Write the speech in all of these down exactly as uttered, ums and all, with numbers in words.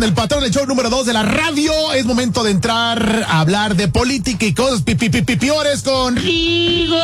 con el patrón, el show número dos de la radio. Es momento de entrar a hablar de política y cosas pi, pi, pi, pi, piores con Rigo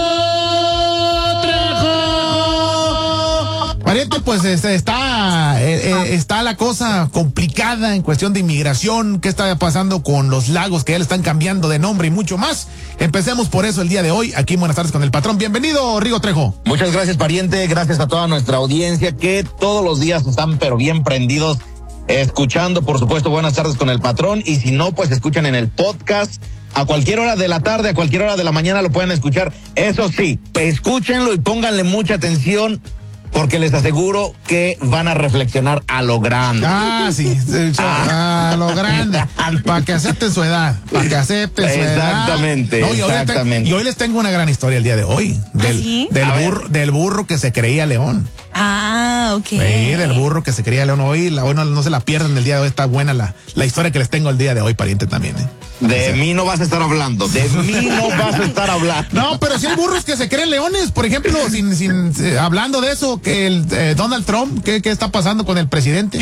Trejo. Pariente, pues este, está, eh, eh, está la cosa complicada en cuestión de inmigración. ¿Qué está pasando con los lagos que ya le están cambiando de nombre y mucho más? Empecemos por eso el día de hoy. Aquí en Buenas Tardes con el patrón. Bienvenido, Rigo Trejo. Muchas gracias, pariente. Gracias a toda nuestra audiencia que todos los días están pero bien prendidos, escuchando, por supuesto, Buenas Tardes con el patrón. Y si no, pues escuchan en el podcast. A cualquier hora de la tarde, a cualquier hora de la mañana lo pueden escuchar. Eso sí, escúchenlo y pónganle mucha atención, porque les aseguro que van a reflexionar a lo grande. Ah, sí, ah. a lo grande. Para que acepten su edad. Para que acepten su exactamente, edad. No, y hoy exactamente. Te, y hoy les tengo una gran historia el día de hoy. Del, ¿Sí? del, burro, del burro que se creía león. Ah, ok. Sí, del burro que se creía león. Hoy, la, hoy no, no se la pierdan el día de hoy. Está buena la, la historia que les tengo el día de hoy, pariente, también, ¿eh? De mí no vas a estar hablando, de mí no vas a estar hablando. No, pero si hay burros que se creen leones, por ejemplo, sin, sin eh, hablando de eso, que el eh, Donald Trump, ¿qué, ¿qué está pasando con el presidente?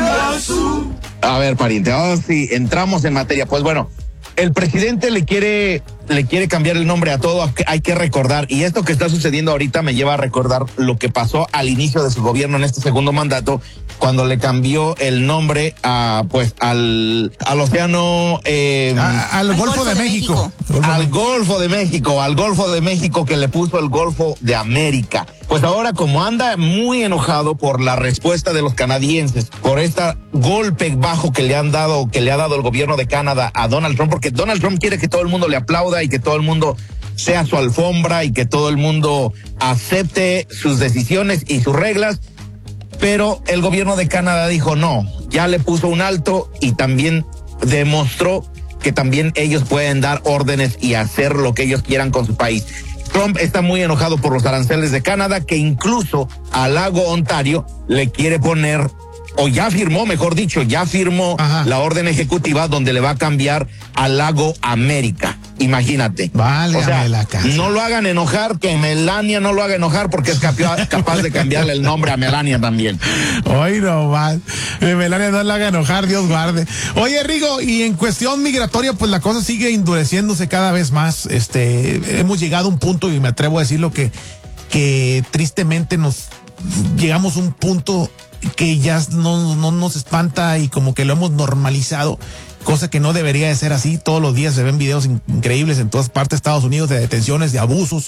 A ver, pariente, ahora sí, entramos en materia. Pues bueno, el presidente le quiere, le quiere cambiar el nombre a todo. Hay que recordar, y esto que está sucediendo ahorita me lleva a recordar lo que pasó al inicio de su gobierno en este segundo mandato, cuando le cambió el nombre a, pues, al, al océano, eh, a, al, al Golfo, Golfo de, de México. México. Al Golfo de México, al Golfo de México, que le puso el Golfo de América. Pues ahora, como anda muy enojado por la respuesta de los canadienses, por este golpe bajo que le han dado, que le ha dado el gobierno de Canadá a Donald Trump, porque Donald Trump quiere que todo el mundo le aplauda y que todo el mundo sea su alfombra y que todo el mundo acepte sus decisiones y sus reglas. Pero el gobierno de Canadá dijo no, ya le puso un alto y también demostró que también ellos pueden dar órdenes y hacer lo que ellos quieran con su país. Trump está muy enojado por los aranceles de Canadá, que incluso al lago Ontario le quiere poner, o ya firmó, mejor dicho, ya firmó Ajá. la orden ejecutiva donde le va a cambiar al lago América. Imagínate. Vale, o sea, la casa. No lo hagan enojar, que Melania no lo haga enojar, porque es capaz, capaz de cambiarle el nombre a Melania también. Hoy no más. Melania no la haga enojar, Dios guarde. Oye, Rigo, y en cuestión migratoria, pues la cosa sigue endureciéndose cada vez más. Este, hemos llegado a un punto, y me atrevo a decirlo, que, que tristemente nos llegamos a un punto que ya no, no nos espanta y como que lo hemos normalizado, cosa que no debería de ser así. Todos los días se ven videos increíbles en todas partes de Estados Unidos de detenciones, de abusos,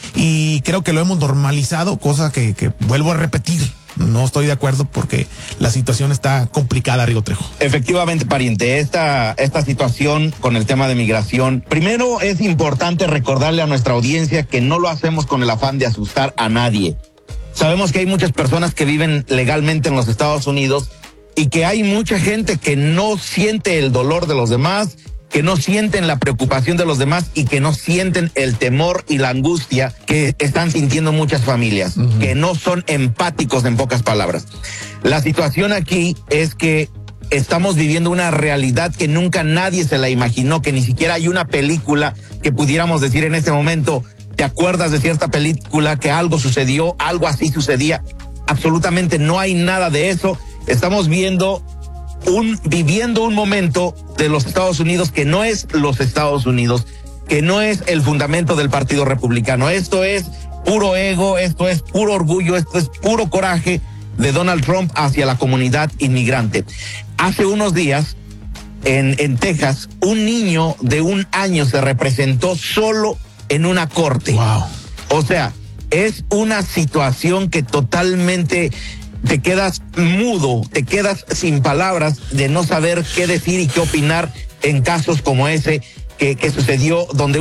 y creo que lo hemos normalizado, cosa que, que vuelvo a repetir. No estoy de acuerdo porque la situación está complicada, Rigo Trejo. Efectivamente, pariente, esta, esta situación con el tema de migración, primero es importante recordarle a nuestra audiencia que no lo hacemos con el afán de asustar a nadie. Sabemos que hay muchas personas que viven legalmente en los Estados Unidos y que hay mucha gente que no siente el dolor de los demás, que no sienten la preocupación de los demás y que no sienten el temor y la angustia que están sintiendo muchas familias, uh-huh. que no son empáticos, en pocas palabras. La situación aquí es que estamos viviendo una realidad que nunca nadie se la imaginó, que ni siquiera hay una película que pudiéramos decir en este momento, ¿te acuerdas de cierta película que algo sucedió, algo así sucedía? Absolutamente no hay nada de eso. Estamos viendo un, viviendo un momento de los Estados Unidos que no es los Estados Unidos, que no es el fundamento del Partido Republicano. Esto es puro ego, esto es puro orgullo, esto es puro coraje de Donald Trump hacia la comunidad inmigrante. Hace unos días, en, en Texas, un niño de un año se representó solo en una corte. Wow. O sea, es una situación que totalmente te quedas mudo, te quedas sin palabras de no saber qué decir y qué opinar en casos como ese que, que sucedió, donde